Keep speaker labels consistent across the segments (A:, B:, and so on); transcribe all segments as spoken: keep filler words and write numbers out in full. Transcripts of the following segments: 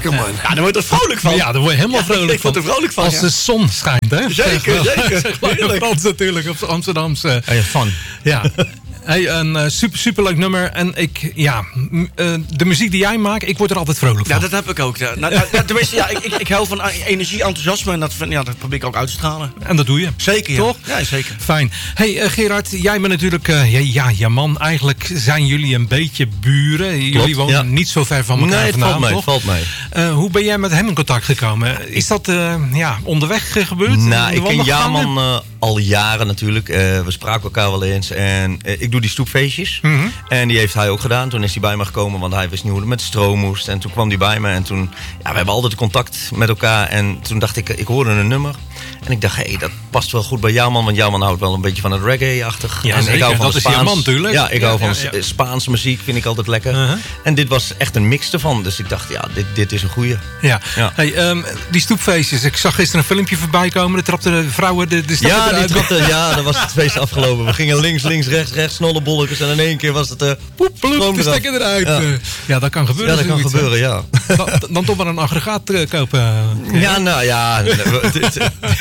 A: lekker, man.
B: Ja, daar word je er vrolijk van.
C: Ja, daar word je helemaal
B: Ja,
C: vrolijk
B: ik
C: van.
B: word er vrolijk van,
C: Als
B: ja.
C: de zon schijnt, hè?
B: Zeker, zeker.
C: Zeg maar in Frans natuurlijk, op Amsterdamse.
A: Hey, fun.
C: Ja. Hey, een uh, super, super leuk nummer. En ik, ja, m- uh, de muziek die jij maakt, ik word er altijd vrolijk van.
B: Ja, dat heb ik ook. Ja. Nou, nou, tenminste, ja, ik, ik, ik hou van energie, enthousiasme en dat, vind- ja, dat probeer ik ook uit te stralen.
C: En dat doe je.
B: Zeker, ja.
C: Toch?
B: Ja, zeker.
C: Fijn. Hey uh, Gerard, jij bent natuurlijk, uh, ja, ja, ja man, eigenlijk zijn jullie een beetje buren. Jullie
A: Klopt,
C: wonen
A: ja.
C: niet zo ver van elkaar
A: Nee, het
C: vandaan,
A: valt mee,
C: toch?
A: valt mee.
C: Uh, hoe ben jij met hem in contact gekomen? Is dat uh, ja, onderweg uh, gebeurd?
A: Nou,
C: In
A: ik
C: de
A: ken
C: wandelgangen?
A: Jaman uh, al jaren natuurlijk. Uh, we spraken elkaar wel eens. En uh, ik doe die stoepfeestjes.
C: Mm-hmm.
A: En die heeft hij ook gedaan. Toen is hij bij me gekomen, want hij wist niet hoe het met de stroom moest. En toen kwam hij bij me. En toen, ja, we hebben altijd contact met elkaar. En toen dacht ik, ik hoorde een nummer. En ik dacht, hé, hey, dat past wel goed bij Jaman. Want Jaman houdt wel een beetje van het reggae-achtig.
C: Ja,
A: en
C: zeker.
A: ik hou van
C: Dat
A: de
C: is
A: Spaans.
C: Jaman natuurlijk.
A: Ja, ik
C: Ja,
A: hou van
C: ja, ja.
A: Spaanse muziek, vind ik altijd lekker.
C: Uh-huh.
A: En dit was echt een mix ervan. Dus ik dacht, ja, dit, dit is een goeie.
C: Ja.
A: Ja.
C: Hey, um, die stoepfeestjes. Ik zag gisteren een filmpje voorbij komen. De trapte de vrouwen de, de stekker
A: Ja, die
C: eruit.
A: trapte, ja, dan was het feest afgelopen. We gingen links, links, rechts, rechts, snollebolletjes. En in één keer was het... Uh, poep,
C: Ploep,
A: stroom
C: de
A: eraf.
C: stekker eruit.
A: Ja.
C: Ja. ja, dat kan gebeuren.
A: Ja, dat kan
C: zoiets, hè.
A: gebeuren, ja.
C: Dan, dan toch maar een aggregaat uh, kopen.
A: Ja, nou ja, het, het,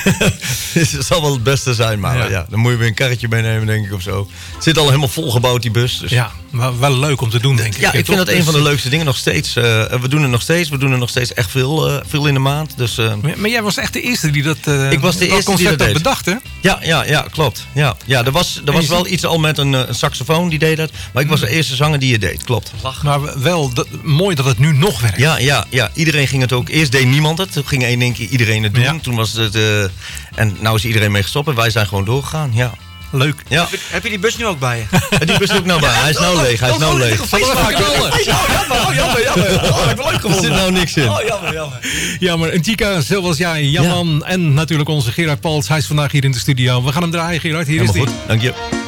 A: het zal wel het beste zijn, maar
C: Ja.
A: ja. Dan moet je weer een karretje meenemen, denk ik, of zo. Het zit al helemaal volgebouwd, die bus. Dus.
C: Ja, maar wel leuk om te doen, denk ik.
A: Ja, ik
C: Toch?
A: vind dat een
C: Dus-
A: van de leukste dingen nog steeds. Uh, we doen het nog steeds, we doen er nog steeds echt veel, uh, veel in de maand. Dus, uh,
C: Maar, maar jij was echt de eerste die dat, uh,
A: Ik was de
C: dat
A: eerste die
C: concept
A: dat
C: had
A: deed.
C: bedacht, hè?
A: ja, ja, ja, klopt. Ja, ja, er was, er
C: je
A: was wel
C: ziet-
A: iets al met een, uh, een saxofoon die deed dat. Maar ik was de eerste zanger die het deed, klopt.
C: Maar wel dat, mooi dat het nu nog werkt.
A: Ja, ja, ja, iedereen ging het ook. Eerst deed niemand het. Toen ging in één keer iedereen het doen.
C: Ja.
A: Toen was het... Uh, en nou is iedereen mee gestopt en wij zijn gewoon doorgegaan. Ja.
C: Leuk.
A: Ja.
B: Heb je, heb je die bus nu ook bij je?
A: En die bus is ook nou bij. Hij is nou leeg. Hij is nou leeg.
B: Zal we even knallen? Oh, jammer, oh, jammer, jammer. Oh, heb ik leuk
A: Er
B: gevonden.
A: zit nou niks in.
B: Oh, jammer, jammer.
C: Ja, maar een Chica zoals jij, Jaman en natuurlijk onze Gerard Pals. Hij is vandaag hier in de studio. We gaan hem draaien, Gerard. Hier
A: Helemaal
C: is
A: goed.
C: hij.
A: Dank je.